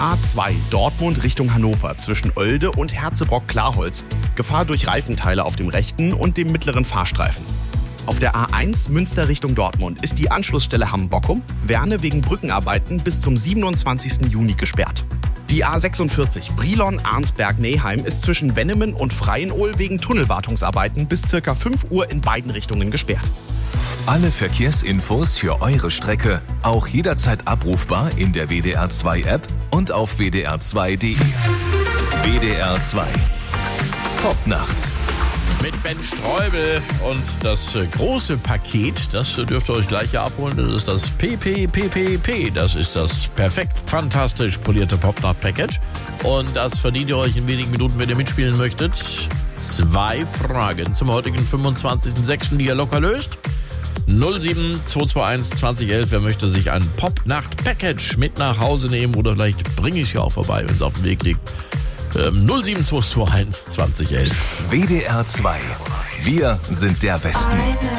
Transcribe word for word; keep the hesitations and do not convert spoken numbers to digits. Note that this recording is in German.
A zwei Dortmund Richtung Hannover zwischen Oelde und Herzebrock-Klarholz. Gefahr durch Reifenteile auf dem rechten und dem mittleren Fahrstreifen. Auf der A eins Münster Richtung Dortmund ist die Anschlussstelle Hamm-Bockum, Werne wegen Brückenarbeiten bis zum siebenundzwanzigsten Juni gesperrt. Die A sechsundvierzig Brilon-Arnsberg-Neheim ist zwischen Wennemen und Freienohl wegen Tunnelwartungsarbeiten bis ca. fünf Uhr in beiden Richtungen gesperrt. Alle Verkehrsinfos für eure Strecke auch jederzeit abrufbar in der W D R zwei App und auf w d r zwei punkt d e. W D R zwei Popnacht. Mit Ben Streubel und das äh, große Paket, das äh, dürft ihr euch gleich hier abholen. Das ist das P P P P P. Das ist das perfekt, fantastisch polierte Popnacht-Package. Und das verdient ihr euch in wenigen Minuten, wenn ihr mitspielen möchtet. Zwei Fragen zum heutigen fünfundzwanzigsten sechsten die ihr locker löst. null sieben zwei zwei eins zwanzig elf. Wer möchte sich ein Popnacht-Package mit nach Hause nehmen oder vielleicht bringe ich es ja auch vorbei, wenn es auf dem Weg liegt. Ähm, null sieben zwei zwei eins zwanzig elf. W D R zwei. Wir sind der Westen.